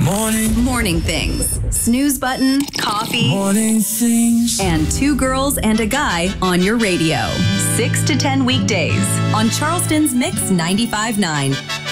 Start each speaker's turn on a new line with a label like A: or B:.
A: Morning things. Snooze button, coffee,
B: Morning things.
A: and two girls and a guy on your radio. 6 to 10 weekdays on Charleston's Mix 95.9.